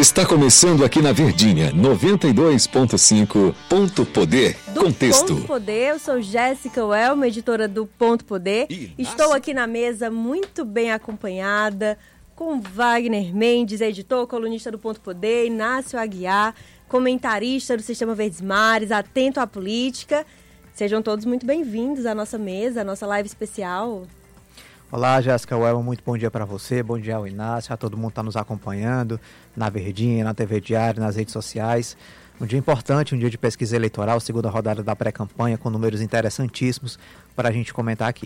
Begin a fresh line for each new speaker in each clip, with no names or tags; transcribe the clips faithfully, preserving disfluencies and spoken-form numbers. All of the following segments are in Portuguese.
Está começando aqui na Verdinha, noventa e dois ponto cinco, Ponto Poder,
do
Contexto.
Ponto Poder, eu sou Jéssica Welma, editora do Ponto Poder.
E
Estou
nasce...
aqui na mesa muito bem acompanhada com Wagner Mendes, editor, colunista do Ponto Poder, Inácio Aguiar, comentarista do Sistema Verdes Mares, atento à política. Sejam todos muito bem-vindos à nossa mesa, à nossa live especial.
Olá, Jéssica Welma, muito bom dia para você, bom dia ao Inácio, a todo mundo que está nos acompanhando na Verdinha, na T V Diário, nas redes sociais. Um dia importante, um dia de pesquisa eleitoral, segunda rodada da pré-campanha, com números interessantíssimos para a gente comentar aqui.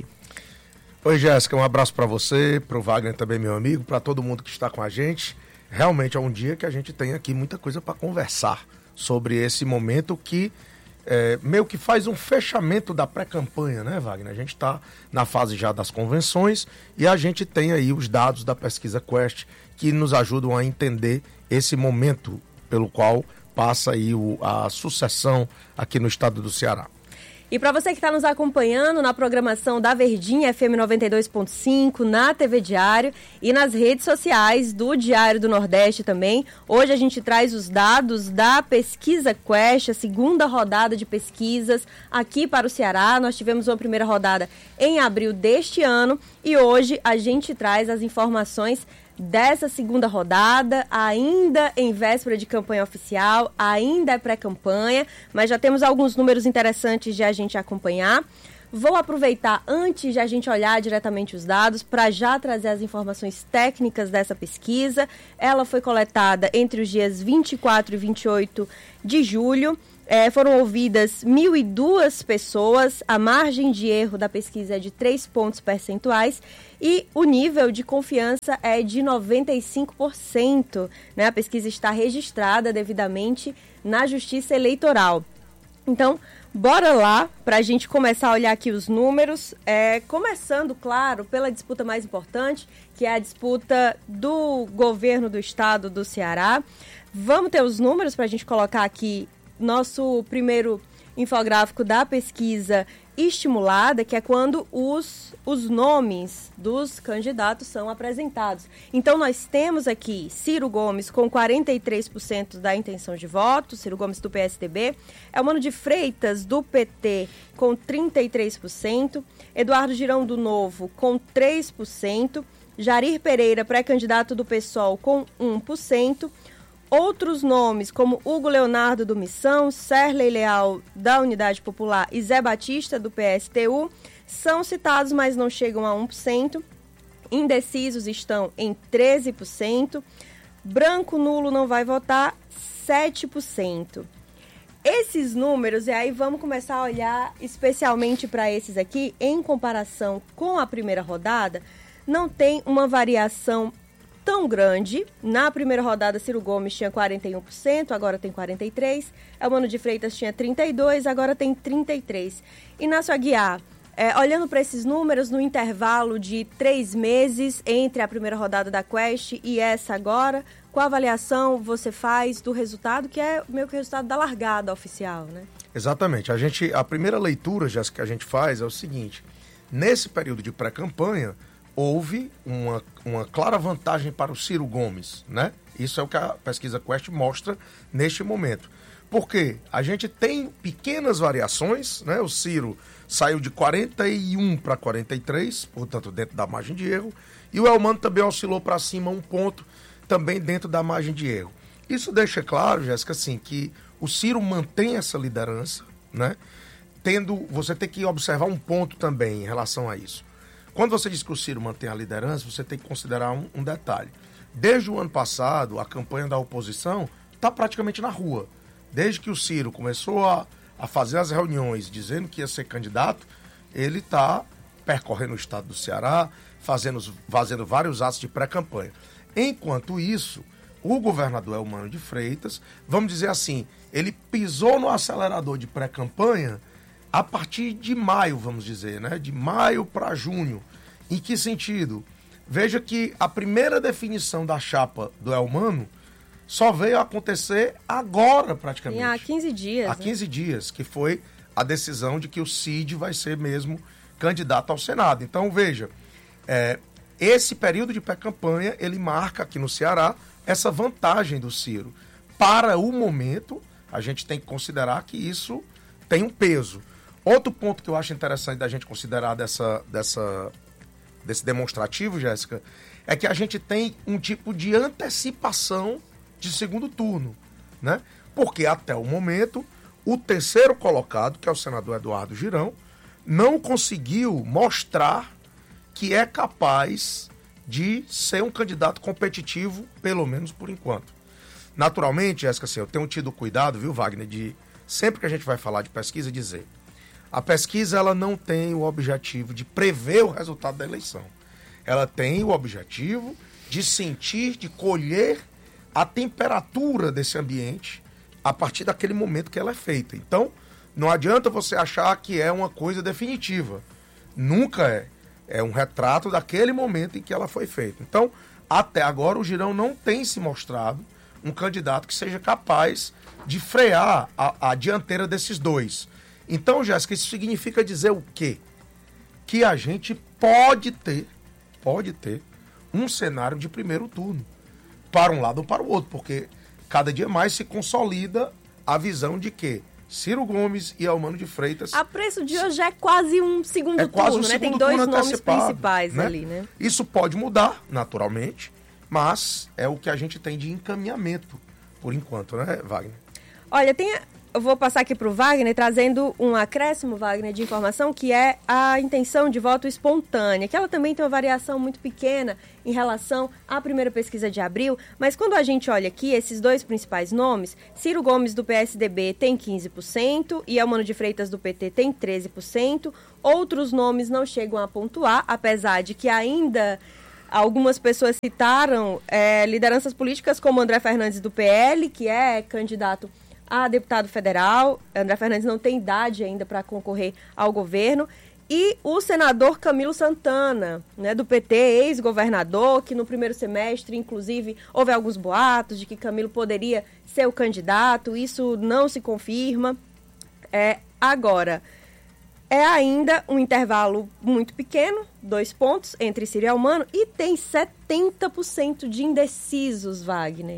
Oi, Jéssica, um abraço para você, para o Wagner também, meu amigo, para todo mundo que está com a gente. Realmente é um dia que a gente tem aqui muita coisa para conversar sobre esse momento que É, meio que faz um fechamento da pré-campanha, né, Wagner? A gente está na fase já das convenções e a gente tem aí os dados da pesquisa Quest que nos ajudam a entender esse momento pelo qual passa aí o, a sucessão aqui no estado do Ceará.
E para você que está nos acompanhando na programação da Verdinha F M noventa e dois ponto cinco, na T V Diário e nas redes sociais do Diário do Nordeste também, hoje a gente traz os dados da pesquisa Quest, a segunda rodada de pesquisas aqui para o Ceará. Nós tivemos uma primeira rodada em abril deste ano e hoje a gente traz as informações dessa segunda rodada, ainda em véspera de campanha oficial, ainda é pré-campanha, mas já temos alguns números interessantes de a gente acompanhar. Vou aproveitar, antes de a gente olhar diretamente os dados, para já trazer as informações técnicas dessa pesquisa. Ela foi coletada entre os dias vinte e quatro e vinte e oito de julho. É, foram ouvidas mil e duas pessoas, a margem de erro da pesquisa é de três pontos percentuais e o nível de confiança é de noventa e cinco por cento. Né? A pesquisa está registrada devidamente na Justiça Eleitoral. Então, bora lá para a gente começar a olhar aqui os números, é, começando, claro, pela disputa mais importante, que é a disputa do governo do estado do Ceará. Vamos ter os números para a gente colocar aqui nosso primeiro infográfico da pesquisa estimulada, que é quando os, os nomes dos candidatos são apresentados. Então, nós temos aqui Ciro Gomes com quarenta e três por cento da intenção de voto, Ciro Gomes do P S D B, Elmano de Freitas do P T com trinta e três por cento, Eduardo Girão do Novo com três por cento, Jair Pereira, pré-candidato do PSOL, com um por cento, outros nomes, como Hugo Leonardo do Missão, Serley Leal da Unidade Popular e Zé Batista do P S T U, são citados, mas não chegam a um por cento. Indecisos estão em treze por cento. Branco nulo não vai votar, sete por cento. Esses números, e aí vamos começar a olhar especialmente para esses aqui, em comparação com a primeira rodada, não tem uma variação tão grande. Na primeira rodada, Ciro Gomes tinha quarenta e um por cento, agora tem quarenta e três por cento. Elmano de Freitas tinha trinta e dois por cento, agora tem trinta e três por cento. Inácio Aguiar, é, olhando para esses números, no intervalo de três meses entre a primeira rodada da Quest e essa agora, qual avaliação você faz do resultado, que é meio que o resultado da largada oficial, né?
Exatamente. A, gente, a primeira leitura, Jéssica, que a gente faz é o seguinte: nesse período de pré-campanha, houve uma, uma clara vantagem para o Ciro Gomes, né? Isso é o que a pesquisa Quest mostra neste momento. Por quê? A gente tem pequenas variações, né? O Ciro saiu de quarenta e um para quarenta e três, portanto, dentro da margem de erro, e o Elmano também oscilou para cima um ponto, também dentro da margem de erro. Isso deixa claro, Jéssica, assim, que o Ciro mantém essa liderança, né? Tendo, você tem que observar um ponto também em relação a isso. Quando você diz que o Ciro mantém a liderança, você tem que considerar um, um detalhe. Desde o ano passado, a campanha da oposição está praticamente na rua. Desde que o Ciro começou a, a fazer as reuniões dizendo que ia ser candidato, ele está percorrendo o estado do Ceará, fazendo, fazendo vários atos de pré-campanha. Enquanto isso, o governador Elmano de Freitas, vamos dizer assim, ele pisou no acelerador de pré-campanha a partir de maio, vamos dizer, né? De maio para junho. Em que sentido? Veja que a primeira definição da chapa do Elmano só veio a acontecer agora, praticamente.
Há quinze dias.
Há quinze né? dias, que foi a decisão de que o Cid vai ser mesmo candidato ao Senado. Então, veja, é, esse período de pré-campanha, ele marca aqui no Ceará essa vantagem do Ciro. Para o momento, a gente tem que considerar que isso tem um peso. Outro ponto que eu acho interessante da gente considerar dessa, dessa, desse demonstrativo, Jéssica, é que a gente tem um tipo de antecipação de segundo turno, né? Porque até o momento, o terceiro colocado, que é o senador Eduardo Girão, não conseguiu mostrar que é capaz de ser um candidato competitivo, pelo menos por enquanto. Naturalmente, Jéssica, assim, eu tenho tido cuidado, viu, Wagner, de sempre que a gente vai falar de pesquisa, dizer a pesquisa ela não tem o objetivo de prever o resultado da eleição. Ela tem o objetivo de sentir, de colher a temperatura desse ambiente a partir daquele momento que ela é feita. Então, não adianta você achar que é uma coisa definitiva. Nunca é. É um retrato daquele momento em que ela foi feita. Então, até agora, o Girão não tem se mostrado um candidato que seja capaz de frear a, a dianteira desses dois. Então, Jéssica, isso significa dizer o quê? Que a gente pode ter, pode ter um cenário de primeiro turno, para um lado ou para o outro, porque cada dia mais se consolida a visão de que Ciro Gomes e Eumano de Freitas...
A preço de hoje é quase um segundo
é quase
turno,
um
né? Tem
segundo
dois
turno
nomes
antecipado,
principais
né?
ali, né?
Isso pode mudar, naturalmente, mas é o que a gente tem de encaminhamento, por enquanto, né, Wagner?
Olha, tem, eu vou passar aqui para o Wagner, trazendo um acréscimo, Wagner, de informação, que é a intenção de voto espontânea, que ela também tem uma variação muito pequena em relação à primeira pesquisa de abril, mas quando a gente olha aqui, esses dois principais nomes, Ciro Gomes do P S D B tem quinze por cento e Eumano de Freitas do P T tem treze por cento, outros nomes não chegam a pontuar, apesar de que ainda... Algumas pessoas citaram é, lideranças políticas como André Fernandes do P L, que é candidato a deputado federal. André Fernandes não tem idade ainda para concorrer ao governo. E o senador Camilo Santana, né, do P T, ex-governador, que no primeiro semestre, inclusive, houve alguns boatos de que Camilo poderia ser o candidato. Isso não se confirma. É, agora... É ainda um intervalo muito pequeno, dois pontos, entre Ciro e Eumano, e tem setenta por cento de indecisos, Wagner.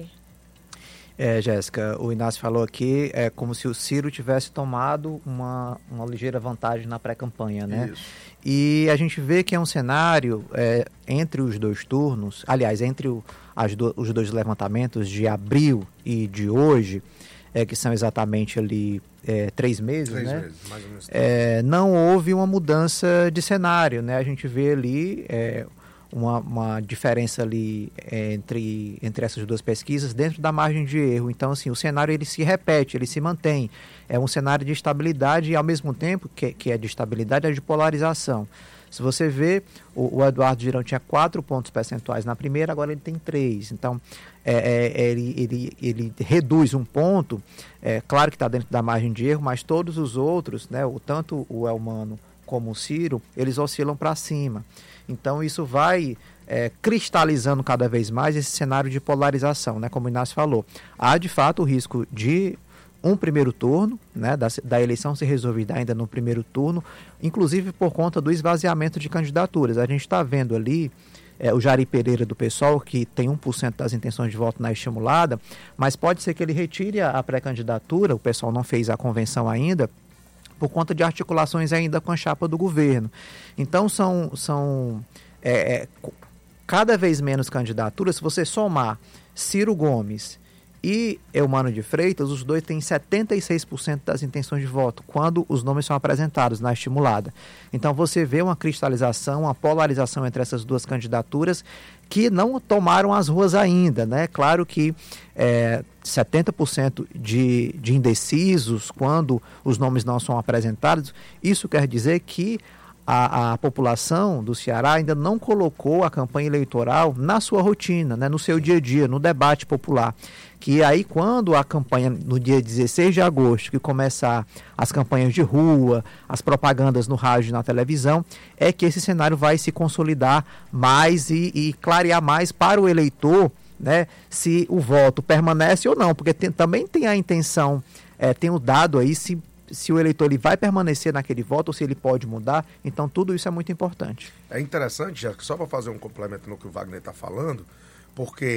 É, Jéssica, o Inácio falou aqui, é como se o Ciro tivesse tomado uma, uma ligeira vantagem na pré-campanha, né? Isso. E a gente vê que é um cenário é, entre os dois turnos, aliás, entre o, as do, os dois levantamentos de abril e de hoje, é, que são exatamente ali é, três meses, três né? meses, mais ou menos. É, não houve uma mudança de cenário, né? A gente vê ali é, uma, uma diferença ali é, entre, entre essas duas pesquisas dentro da margem de erro. Então, assim, o cenário ele se repete, ele se mantém. É um cenário de estabilidade e, ao mesmo tempo que, que é de estabilidade, é de polarização. Se você vê, o, o Eduardo Girão tinha quatro pontos percentuais na primeira, agora ele tem três. Então, é, é, ele, ele, ele reduz um ponto, é claro que está dentro da margem de erro, mas todos os outros, né, o, tanto o Eumano como o Ciro, eles oscilam para cima. Então, isso vai é, cristalizando cada vez mais esse cenário de polarização, né, como o Inácio falou. Há, de fato, o risco de um primeiro turno, né, da, da eleição ser resolvida ainda no primeiro turno, inclusive por conta do esvaziamento de candidaturas. A gente está vendo ali é, o Jari Pereira do PSOL, que tem um por cento das intenções de voto na estimulada, mas pode ser que ele retire a, a pré-candidatura, o PSOL não fez a convenção ainda, por conta de articulações ainda com a chapa do governo. Então, são, são é, é, cada vez menos candidaturas. Se você somar Ciro Gomes e Eumano de Freitas, os dois têm setenta e seis por cento das intenções de voto, quando os nomes são apresentados na estimulada. Então, você vê uma cristalização, uma polarização entre essas duas candidaturas que não tomaram as ruas ainda, né? Claro que é, setenta por cento de, de indecisos quando os nomes não são apresentados, isso quer dizer que A, a população do Ceará ainda não colocou a campanha eleitoral na sua rotina, né, no seu dia a dia, no debate popular. Que aí, quando a campanha, no dia dezesseis de agosto, que começar as campanhas de rua, as propagandas no rádio e na televisão, é que esse cenário vai se consolidar mais e, e clarear mais para o eleitor, né, se o voto permanece ou não, porque tem, também tem a intenção, é, tem o dado aí, se se o eleitor ele vai permanecer naquele voto ou se ele pode mudar. Então, tudo isso é muito importante.
É interessante, já só para fazer um complemento no que o Wagner está falando, porque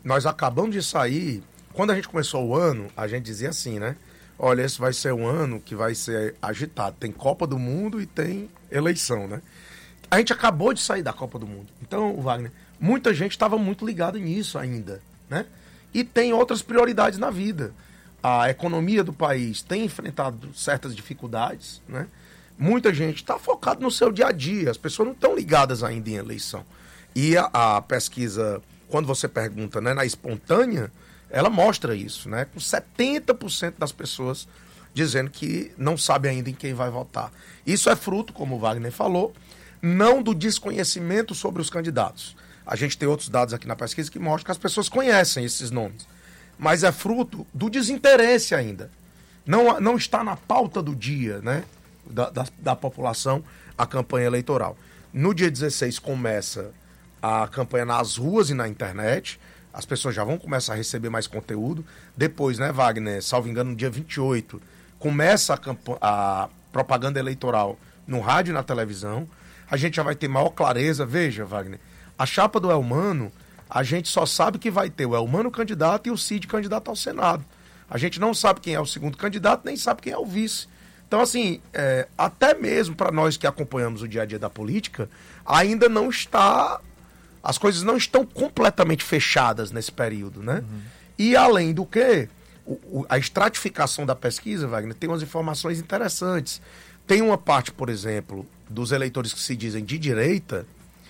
nós acabamos de sair, quando a gente começou o ano, a gente dizia assim, né? Olha, esse vai ser um ano que vai ser agitado. Tem Copa do Mundo e tem eleição, né? A gente acabou de sair da Copa do Mundo. Então, Wagner, muita gente estava muito ligada nisso ainda, né? E tem outras prioridades na vida. A economia do país tem enfrentado certas dificuldades, né? Muita gente está focada no seu dia a dia. As pessoas não estão ligadas ainda em eleição. E a, a pesquisa, quando você pergunta, né, na espontânea, ela mostra isso, né? Com setenta por cento das pessoas dizendo que não sabe ainda em quem vai votar. Isso é fruto, como o Wagner falou, não do desconhecimento sobre os candidatos. A gente tem outros dados aqui na pesquisa que mostram que as pessoas conhecem esses nomes. Mas é fruto do desinteresse ainda. Não, não está na pauta do dia, né? Da, da, da população a campanha eleitoral. No dia dezesseis começa a campanha nas ruas e na internet. As pessoas já vão começar a receber mais conteúdo. Depois, né, Wagner, salvo engano, no dia vinte e oito, começa a, camp- a propaganda eleitoral no rádio e na televisão. A gente já vai ter maior clareza. Veja, Wagner, a chapa do Elmano, a gente só sabe que vai ter o Elmano candidato e o Cid candidato ao Senado. A gente não sabe quem é o segundo candidato, nem sabe quem é o vice. Então, assim, é, até mesmo para nós que acompanhamos o dia a dia da política, ainda não está... As coisas não estão completamente fechadas nesse período, né? Uhum. E, além do que, o, o, a estratificação da pesquisa, Wagner, tem umas informações interessantes. Tem uma parte, por exemplo, dos eleitores que se dizem de direita,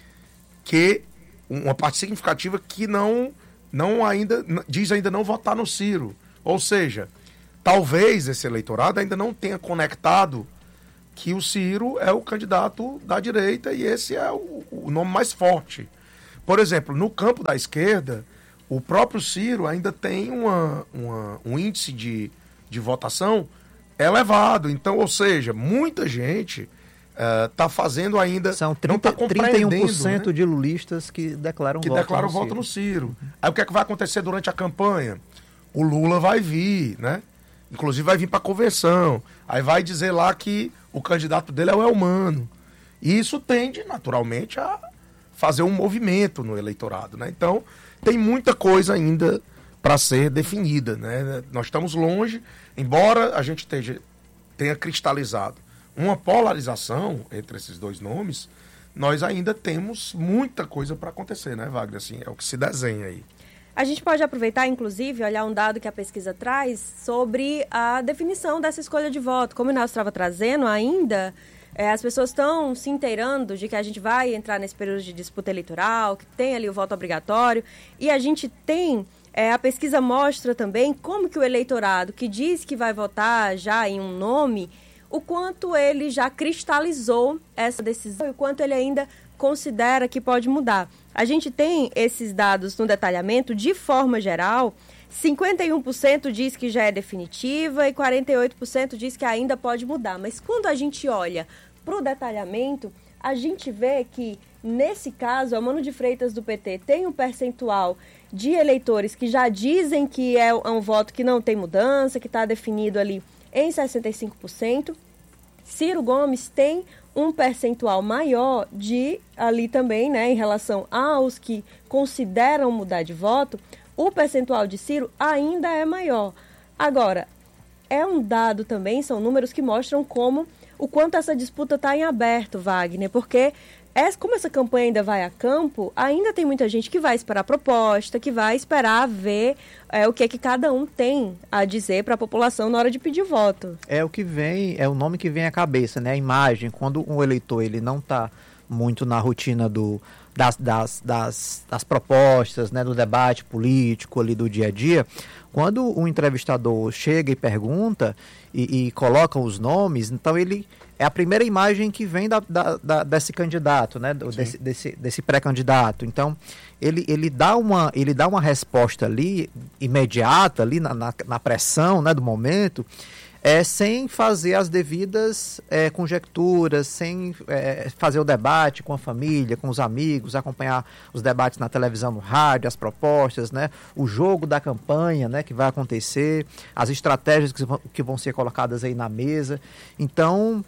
que uma parte significativa que não, não ainda, diz ainda não votar no Ciro. Ou seja, talvez esse eleitorado ainda não tenha conectado que o Ciro é o candidato da direita e esse é o, o nome mais forte. Por exemplo, no campo da esquerda, o próprio Ciro ainda tem uma, uma, um índice de, de votação elevado. Então, ou seja, muita gente está uh, fazendo ainda...
São trinta,
não tá
trinta e um por cento, né, de lulistas que declaram
que
voto,
declaram
no,
voto
Ciro.
no Ciro. Aí o que é que vai acontecer durante a campanha? O Lula vai vir, né? Inclusive vai vir para a convenção. Aí vai dizer lá que o candidato dele é o Elmano. E isso tende, naturalmente, a fazer um movimento no eleitorado, né? Então, tem muita coisa ainda para ser definida, né? Nós estamos longe, embora a gente esteja, tenha cristalizado uma polarização entre esses dois nomes, nós ainda temos muita coisa para acontecer, né, Wagner? Assim, é o que se desenha aí.
A gente pode aproveitar, inclusive, olhar um dado que a pesquisa traz sobre a definição dessa escolha de voto. Como o Inácio estava trazendo ainda, é, as pessoas estão se inteirando de que a gente vai entrar nesse período de disputa eleitoral, que tem ali o voto obrigatório, e a gente tem, é, a pesquisa mostra também como que o eleitorado que diz que vai votar já em um nome, o quanto ele já cristalizou essa decisão e o quanto ele ainda considera que pode mudar. A gente tem esses dados no detalhamento, de forma geral, cinquenta e um por cento diz que já é definitiva e quarenta e oito por cento diz que ainda pode mudar. Mas quando a gente olha para o detalhamento, a gente vê que, nesse caso, a Mano de Freitas do P T tem um percentual de eleitores que já dizem que é um voto que não tem mudança, que está definido ali em sessenta e cinco por cento. Ciro Gomes tem um percentual maior de, ali também, né, em relação aos que consideram mudar de voto, o percentual de Ciro ainda é maior. Agora, é um dado também, são números que mostram como, o quanto essa disputa está em aberto, Wagner, porque essa, como essa campanha ainda vai a campo, ainda tem muita gente que vai esperar a proposta, que vai esperar ver é, o que é que cada um tem a dizer para a população na hora de pedir voto.
É o que vem, é o nome que vem à cabeça, né? A imagem, quando um eleitor ele não está muito na rotina do, das, das, das, das propostas, né, do debate político ali do dia a dia, quando o entrevistador chega e pergunta e, e coloca os nomes, então ele é a primeira imagem que vem da, da, da, desse candidato, né, do, desse, desse, desse pré-candidato. Então ele, ele, dá uma, ele dá uma resposta ali imediata ali na, na, na pressão, né, do momento. É, sem fazer as devidas é, conjecturas, sem é, fazer o debate com a família, com os amigos, acompanhar os debates na televisão, no rádio, as propostas, né, o jogo da campanha, né, que vai acontecer, as estratégias que vão, que vão ser colocadas aí na mesa. Então,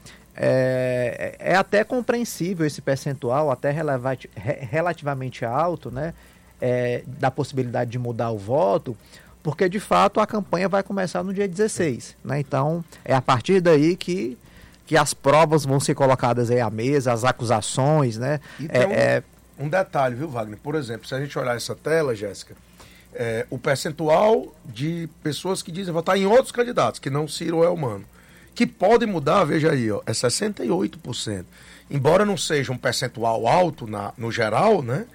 é, é até compreensível esse percentual, até relevante, re, relativamente alto, né, é, da possibilidade de mudar o voto, porque de fato a campanha vai começar no dia dezesseis, né? Então é a partir daí que, que as provas vão ser colocadas aí à mesa, as acusações, né?
E tem
é,
um,
é...
um detalhe, viu, Wagner? Por exemplo, se a gente olhar essa tela, Jéssica, é, o percentual de pessoas que dizem votar em outros candidatos, que não Ciro ou Elmano, que pode mudar, veja aí, ó, é sessenta e oito por cento. Embora não seja um percentual alto na, no geral, né?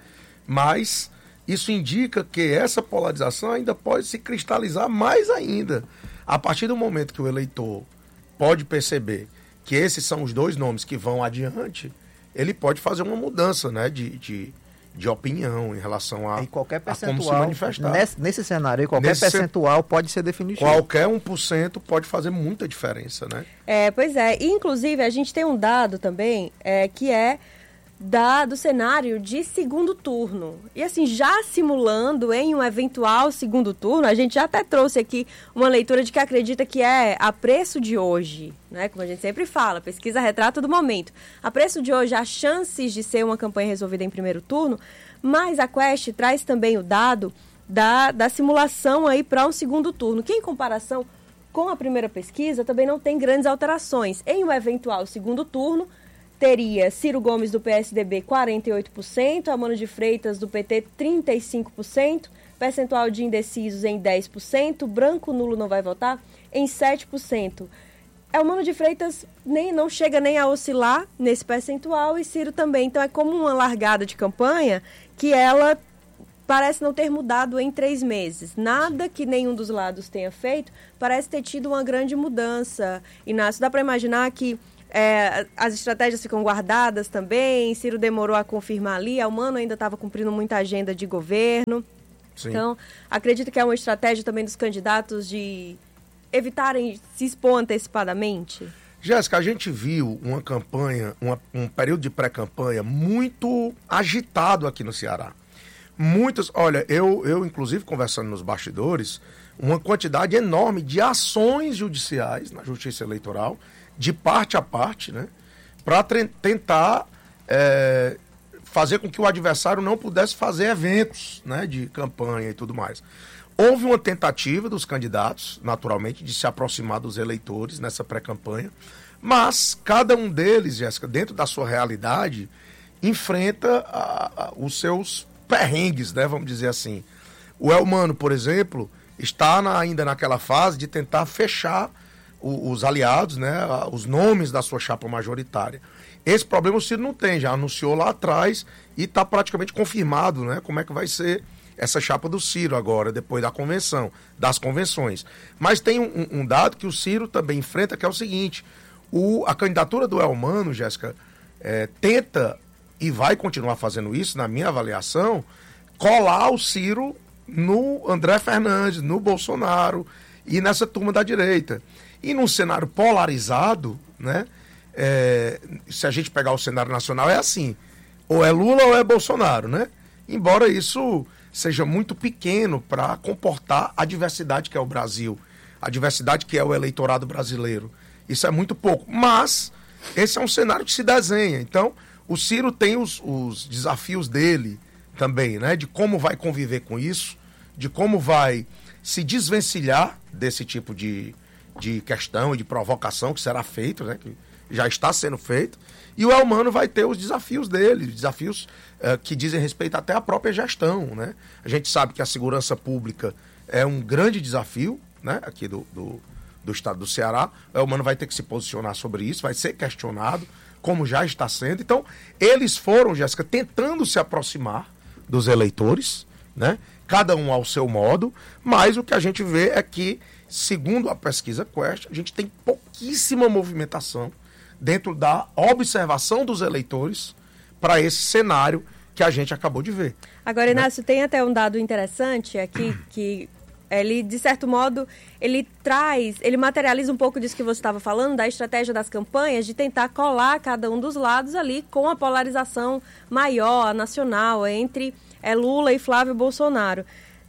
Mas isso indica que essa polarização ainda pode se cristalizar mais ainda. A partir do momento que o eleitor pode perceber que esses são os dois nomes que vão adiante, ele pode fazer uma mudança, né, de, de, de opinião em relação a,
em qualquer
percentual, a como se manifestar.
Nesse, nesse cenário, qualquer
nesse
percentual ce... pode ser definitivo.
Qualquer um por cento pode fazer muita diferença, né?
É, pois é. E, inclusive, a gente tem um dado também, é, que é Da, do cenário de segundo turno. E assim, já simulando em um eventual segundo turno, a gente já até trouxe aqui uma leitura de que acredita que é a preço de hoje, né? Como a gente sempre fala, pesquisa retrato do momento. A preço de hoje, há chances de ser uma campanha resolvida em primeiro turno, mas a Quest traz também o dado da, da simulação aí para um segundo turno, que em comparação com a primeira pesquisa também não tem grandes alterações. Em um eventual segundo turno, teria Ciro Gomes do P S D B quarenta e oito por cento, Amano de Freitas do P T trinta e cinco por cento, percentual de indecisos em dez por cento, branco nulo não vai votar em sete por cento. Amano de Freitas nem, não chega nem a oscilar nesse percentual e Ciro também. Então é como uma largada de campanha que ela parece não ter mudado em três meses. Nada que nenhum dos lados tenha feito parece ter tido uma grande mudança. Inácio, dá para imaginar que É, as estratégias ficam guardadas também, Ciro demorou a confirmar ali, Elmano ainda estava cumprindo muita agenda de governo. Sim. Então, acredito que é uma estratégia também dos candidatos de evitarem se expor antecipadamente?
Jéssica, a gente viu uma campanha, uma, um período de pré-campanha muito agitado aqui no Ceará. Muitas, olha, eu, eu inclusive conversando nos bastidores, uma quantidade enorme de ações judiciais na Justiça Eleitoral, de parte a parte, né, para tentar é, fazer com que o adversário não pudesse fazer eventos, né, de campanha e tudo mais. Houve uma tentativa dos candidatos, naturalmente, de se aproximar dos eleitores nessa pré-campanha, mas cada um deles, Jéssica, dentro da sua realidade, enfrenta a, a, os seus perrengues, né, vamos dizer assim. O Elmano, por exemplo, está na, ainda naquela fase de tentar fechar os aliados, né, os nomes da sua chapa majoritária. Esse problema o Ciro não tem, já anunciou lá atrás e está praticamente confirmado, né, como é que vai ser essa chapa do Ciro agora, depois da convenção, das convenções. Mas tem um, um dado que o Ciro também enfrenta, que é o seguinte, o, a candidatura do Elmano, Jéssica, é, tenta, e vai continuar fazendo isso, na minha avaliação, colar o Ciro no André Fernandes, no Bolsonaro e nessa turma da direita. E num cenário polarizado, né, é, se a gente pegar o cenário nacional, é assim, ou é Lula ou é Bolsonaro, né? Embora isso seja muito pequeno para comportar a diversidade que é o Brasil, a diversidade que é o eleitorado brasileiro. Isso é muito pouco, mas esse é um cenário que se desenha. Então, o Ciro tem os, os desafios dele também, né, de como vai conviver com isso, de como vai se desvencilhar desse tipo de de questão e de provocação que será feito, né, que já está sendo feito, e o Elmano vai ter os desafios dele, desafios uh, que dizem respeito até à própria gestão, né? A gente sabe que a segurança pública é um grande desafio, né, aqui do, do, do estado do Ceará. O Elmano vai ter que se posicionar sobre isso, vai ser questionado, como já está sendo. Então, eles foram, Jéssica, tentando se aproximar dos eleitores, né, cada um ao seu modo, mas o que a gente vê é que, segundo a pesquisa Quest, a gente tem pouquíssima movimentação dentro da observação dos eleitores para esse cenário que a gente acabou de ver.
Agora, Inácio, né? Tem até um dado interessante aqui que ele, de certo modo, ele traz, ele materializa um pouco disso que você estava falando, da estratégia das campanhas, de tentar colar cada um dos lados ali com a polarização maior, nacional, entre é, Lula e Flávio Bolsonaro.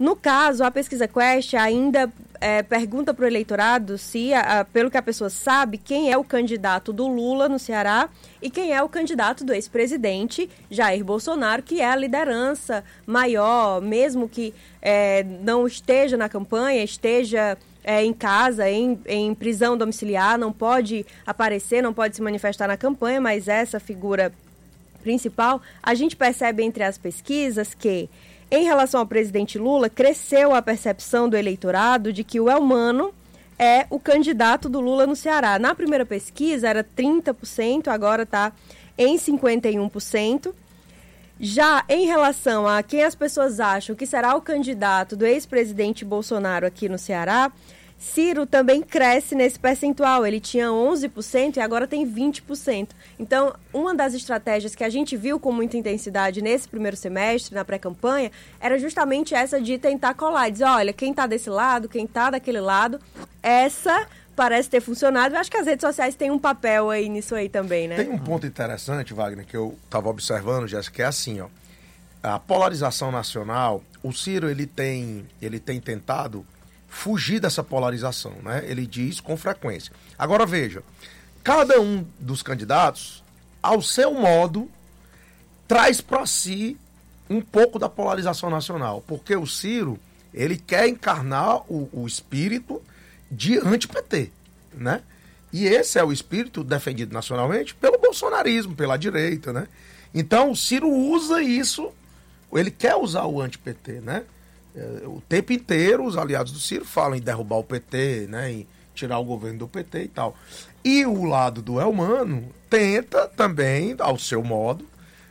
No caso, a pesquisa Quest ainda é, pergunta para o eleitorado se, a, a, pelo que a pessoa sabe, quem é o candidato do Lula no Ceará e quem é o candidato do ex-presidente Jair Bolsonaro, que é a liderança maior, mesmo que é, não esteja na campanha, esteja é, em casa, em, em prisão domiciliar, não pode aparecer, não pode se manifestar na campanha, mas essa figura principal. A gente percebe entre as pesquisas que, em relação ao presidente Lula, cresceu a percepção do eleitorado de que o Elmano é o candidato do Lula no Ceará. Na primeira pesquisa era trinta por cento, agora está em cinquenta e um por cento. Já em relação a quem as pessoas acham que será o candidato do ex-presidente Bolsonaro aqui no Ceará, Ciro também cresce nesse percentual. Ele tinha onze por cento e agora tem vinte por cento. Então, uma das estratégias que a gente viu com muita intensidade nesse primeiro semestre, na pré-campanha, era justamente essa de tentar colar. Dizer, olha, quem está desse lado, quem está daquele lado. Essa parece ter funcionado. Eu acho que as redes sociais têm um papel aí nisso aí também, né?
Tem um ponto interessante, Wagner, que eu estava observando, Jéssica, que é assim, ó. A polarização nacional, o Ciro, ele tem, ele tem tentado fugir dessa polarização, né? Ele diz com frequência. Agora veja, cada um dos candidatos, ao seu modo, traz para si um pouco da polarização nacional, porque o Ciro, ele quer encarnar o, o espírito de anti-P T, né? E esse é o espírito defendido nacionalmente pelo bolsonarismo, pela direita, né? Então o Ciro usa isso, ele quer usar o anti-P T, né? O tempo inteiro os aliados do Ciro falam em derrubar o P T, né, em tirar o governo do P T e tal. E o lado do Elmano tenta também, ao seu modo,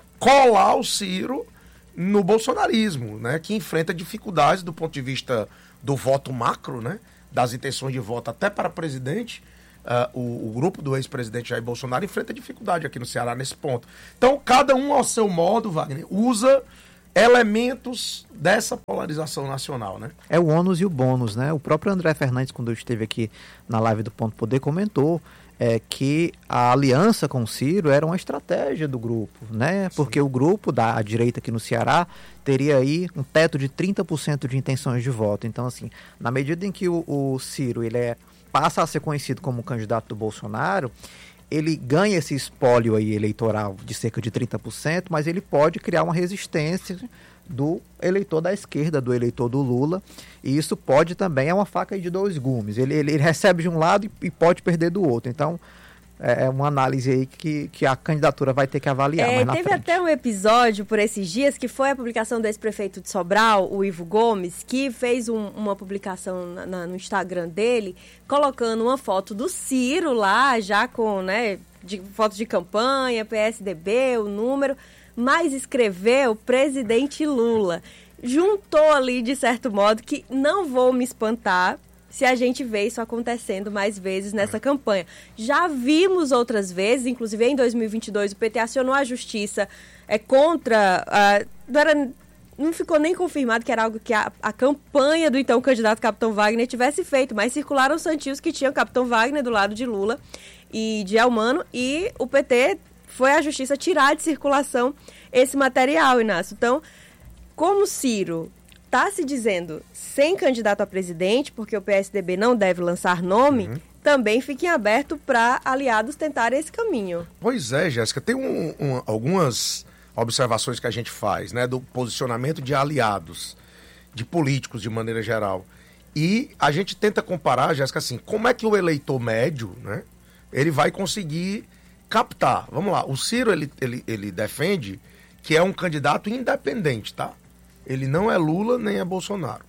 colar o Ciro no bolsonarismo, né, que enfrenta dificuldades do ponto de vista do voto macro, né, das intenções de voto até para presidente. Uh, o, o grupo do ex-presidente Jair Bolsonaro enfrenta dificuldade aqui no Ceará nesse ponto. Então, cada um ao seu modo, Wagner, usa elementos dessa polarização nacional, né?
É o ônus e o bônus, né? O próprio André Fernandes, quando esteve aqui na live do Ponto Poder, comentou é, que a aliança com o Ciro era uma estratégia do grupo, né? Porque Sim. o grupo da direita aqui no Ceará teria aí um teto de trinta por cento de intenções de voto. Então, assim, na medida em que o, o Ciro ele é, passa a ser conhecido como candidato do Bolsonaro, ele ganha esse espólio aí eleitoral de cerca de trinta por cento, mas ele pode criar uma resistência do eleitor da esquerda, do eleitor do Lula, e isso pode também, é uma faca de dois gumes, ele, ele, ele recebe de um lado e, e pode perder do outro, então é uma análise aí que, que a candidatura vai ter que avaliar
é,
mais na
teve
frente.
Até um episódio por esses dias que foi a publicação do ex-prefeito de Sobral, o Ivo Gomes, que fez um, uma publicação na, na, no Instagram dele, colocando uma foto do Ciro lá, já com, né, de, foto de campanha, P S D B, o número, mas escreveu presidente Lula. Juntou ali, de certo modo, que não vou me espantar se a gente vê isso acontecendo mais vezes nessa campanha. Já vimos outras vezes, inclusive em dois mil e vinte e dois, o P T acionou a justiça é, contra... A, não, era, não ficou nem confirmado que era algo que a, a campanha do então candidato Capitão Wagner tivesse feito, mas circularam santios que tinham Capitão Wagner do lado de Lula e de Elmano, e o P T foi à justiça tirar de circulação esse material, Inácio. Então, como Ciro está se dizendo sem candidato a presidente, porque o P S D B não deve lançar nome, uhum. também fiquem abertos para aliados tentarem esse caminho.
Pois é, Jéssica, tem um, um, algumas observações que a gente faz, né, do posicionamento de aliados, de políticos de maneira geral. E a gente tenta comparar, Jéssica, assim, como é que o eleitor médio, né, ele vai conseguir captar. Vamos lá, o Ciro, ele, ele, ele defende que é um candidato independente, tá? Ele não é Lula nem é Bolsonaro.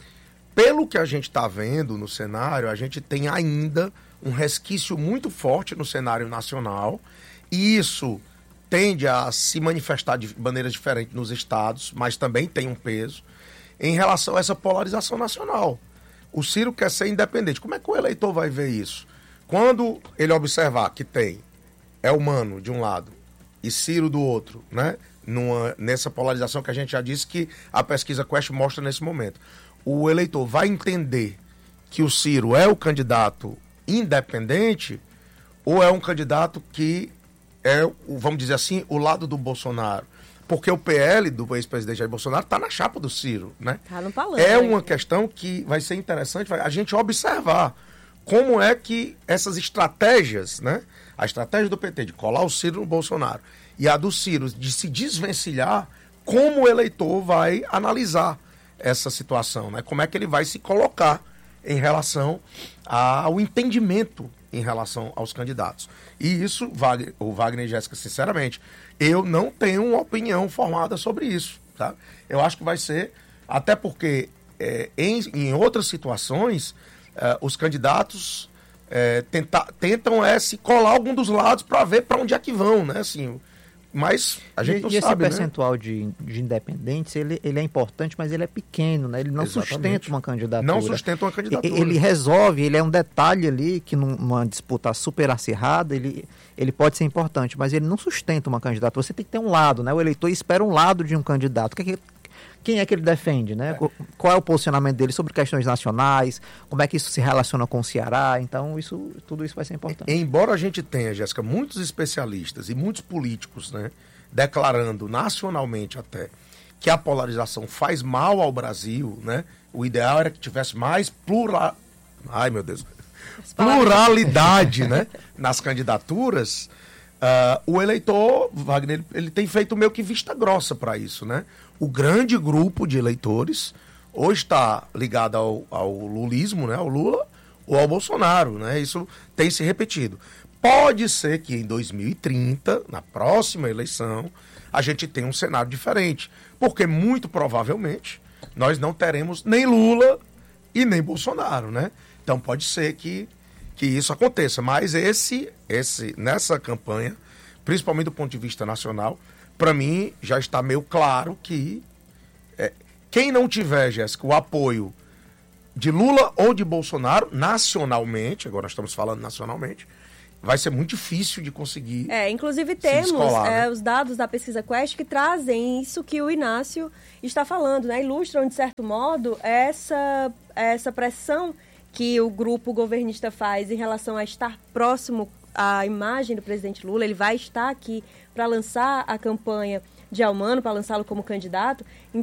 Pelo que a gente está vendo no cenário, a gente tem ainda um resquício muito forte no cenário nacional, e isso tende a se manifestar de maneiras diferentes nos estados, mas também tem um peso em relação a essa polarização nacional. O Ciro quer ser independente. Como é que o eleitor vai ver isso? Quando ele observar que tem Elmano de um lado e Ciro do outro, né? Numa, nessa polarização que a gente já disse que a pesquisa Quest mostra nesse momento. O eleitor vai entender que o Ciro é o candidato independente ou é um candidato que é, vamos dizer assim, o lado do Bolsonaro. porque o P L do ex-presidente Jair Bolsonaro está na chapa do Ciro, né?
Tá no palanque.
É uma questão que vai ser interessante a gente observar como é que essas estratégias, né? A estratégia do P T de colar o Ciro no Bolsonaro e a do Ciro de se desvencilhar, como o eleitor vai analisar essa situação, né? Como é que ele vai se colocar em relação ao entendimento em relação aos candidatos. E isso, Wagner, o Wagner e Jéssica, sinceramente, eu não tenho uma opinião formada sobre isso, tá? Eu acho que vai ser, até porque é, em, em outras situações, é, os candidatos é, tenta, tentam é, se colar algum dos lados para ver para onde é que vão, né? Assim, mas a gente
e,
não
e
sabe,
esse percentual, né, de, de independentes, ele, ele é importante, mas ele é pequeno, né? Ele não Exatamente. sustenta uma candidatura.
Não sustenta uma candidatura.
Ele resolve, ele é um detalhe ali que numa disputa super acirrada, ele, ele pode ser importante, mas ele não sustenta uma candidatura. Você tem que ter um lado, né? O eleitor espera um lado de um candidato. Que é que, quem é que ele defende, né? É. Qual é o posicionamento dele sobre questões nacionais, como é que isso se relaciona com o Ceará. Então, isso, tudo isso vai ser importante.
Embora a gente tenha, Jéssica, muitos especialistas e muitos políticos, né, declarando nacionalmente até que a polarização faz mal ao Brasil, né? O ideal era que tivesse mais plural... Ai, meu Deus. pluralidade, né, nas candidaturas. Uh, o eleitor, Wagner, ele tem feito meio que vista grossa para isso, né? O grande grupo de eleitores hoje está ligado ao, ao lulismo, né? Ao Lula ou ao Bolsonaro, né? Isso tem se repetido. Pode ser que em dois mil e trinta, na próxima eleição, a gente tenha um cenário diferente, porque muito provavelmente nós não teremos nem Lula e nem Bolsonaro, né? Então pode ser que, que isso aconteça, mas esse, esse, nessa campanha, principalmente do ponto de vista nacional, para mim já está meio claro que é, quem não tiver, Jéssica, o apoio de Lula ou de Bolsonaro, nacionalmente, agora nós estamos falando nacionalmente, vai ser muito difícil de conseguir.
É, inclusive temos
descolar,
é,
né?
os dados da pesquisa Quest que trazem isso que o Inácio está falando, né? Ilustram, de certo modo, essa, essa pressão que o grupo governista faz em relação a estar próximo à imagem do presidente Lula. Ele vai estar aqui para lançar a campanha de Almano, para lançá-lo como candidato.